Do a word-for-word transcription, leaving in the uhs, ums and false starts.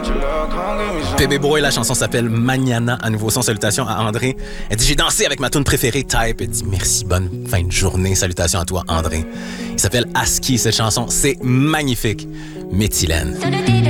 Bébé Boy, la chanson s'appelle Mañana. À nouveau son, salutations à André. Elle dit, j'ai dansé avec ma tune préférée, Type. Elle dit, merci, bonne fin de journée. Salutations à toi, André. Il s'appelle Aski, cette chanson. C'est magnifique. Méthylène.